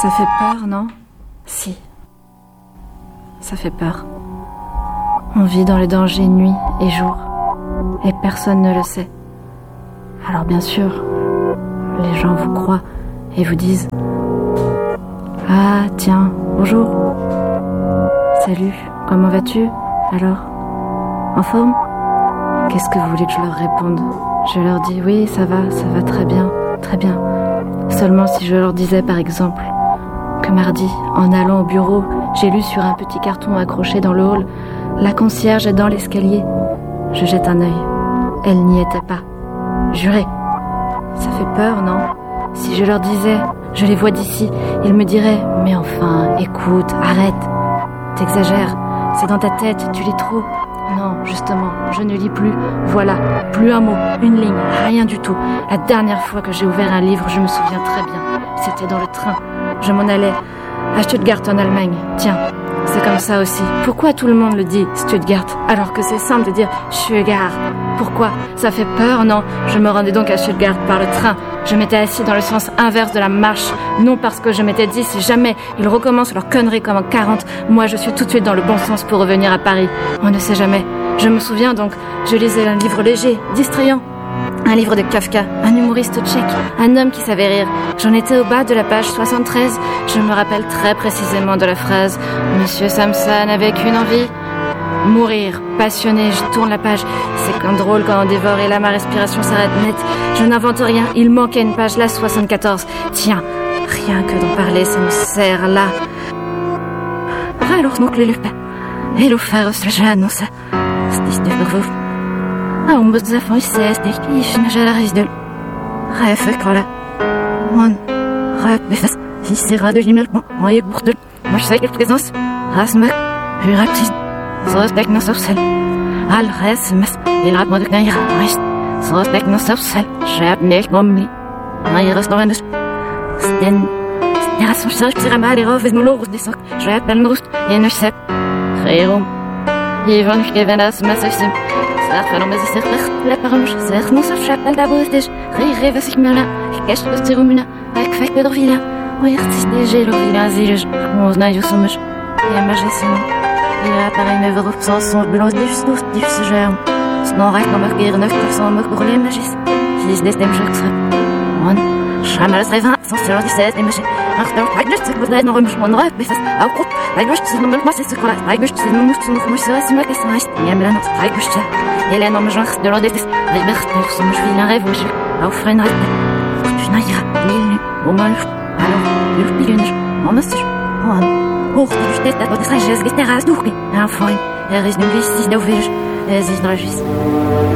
Ça fait peur, non? Si. Ça fait peur. On vit dans le danger nuit et jour, et personne ne le sait. Alors bien sûr, les gens vous croient et vous disent « Ah, tiens, bonjour. Salut, comment vas-tu? Alors, en forme? » Qu'est-ce que vous voulez que je leur réponde? Je leur dis « Oui, ça va très bien, très bien. » Seulement si je leur disais par exemple que mardi, en allant au bureau, j'ai lu sur un petit carton accroché dans le hall « La concierge est dans l'escalier ». Je jette un œil. Elle n'y était pas. Juré. Ça fait peur, non? Si je leur disais « Je les vois d'ici », ils me diraient « Mais enfin, écoute, arrête. T'exagères, c'est dans ta tête, tu lis trop. » Non, justement, je ne lis plus. Voilà, plus un mot, une ligne, rien du tout. La dernière fois que j'ai ouvert un livre, je me souviens très bien. C'était dans le train. Je m'en allais à Stuttgart en Allemagne. Tiens, c'est comme ça aussi. Pourquoi tout le monde le dit, Stuttgart, alors que c'est simple de dire Stuttgart? Pourquoi? Ça fait peur, non? Je me rendais donc à Stuttgart par le train. Je m'étais assis dans le sens inverse de la marche. Non parce que je m'étais dit, si jamais ils recommencent leur connerie comme en 40, moi je suis tout de suite dans le bon sens pour revenir à Paris. On ne sait jamais. Je me souviens donc, je lisais un livre léger, distrayant. Un livre de Kafka, un humoriste tchèque, un homme qui savait rire. J'en étais au bas de la page 73. Je me rappelle très précisément de la phrase « Monsieur Samson avec une envie ?» Mourir, passionné, je tourne la page. C'est comme drôle quand on dévore et là ma respiration s'arrête net. Je n'invente rien, il manquait une page, la 74. Tiens, rien que d'en parler, ça me serre là. Alors nog lille heel ver slajanus. Stis de vervoef. On moet ze van zes de kies naar de de. Rêve cola. On rêve befes. Si c'est de l'email, on est pour de. Moi je sais quelle présence. Rasme. Huratis. Zoals ik nog zo zal. Al resmes. Il raad moet ik naar je reis. Zoals ik nog zo zal. Je hebt niet om me. Maar je rust nog eens. Sten. Ja, soms zelfs ik zeg maar die roven is mijn logos die sok. Je hebt een rust. Je nu zet. Geerom. Je van je geven als messes. Zeg maar is echt lekker. Zeg nog zo schap en daarbij is. Rêve sich mir là. Ik kest het terumina. Ik fek de villa. Oui, c'est déjà le villa zilge. On a eu sommes. Ja, maar je Il apparaît mes vrais son blanc diffus germe. Sinon, rek nog maar keer 9% me pour les magis. Si je destem je serai. On. Chamal serait 20, sans sur 17 et magis. Achter, ik lust het bedrijf nog een schmoen rep, befest. Ook op. Ik lust het nog maar c'est quoi. Ik lust het nog nog moest er eens maar que ça. Ja, maar nog. Ik lust het. Il est non mais genre de l'odétis. Ik ben nog soms wil een rêve je. Au frein rep. Tu n'ailleras ni au mal. Alors, le pilunge. On me suit. On. Hoch die steht dat wat is gestes terras durch. Ja, fein. Er is nu wichtig, du willst. Es ist noch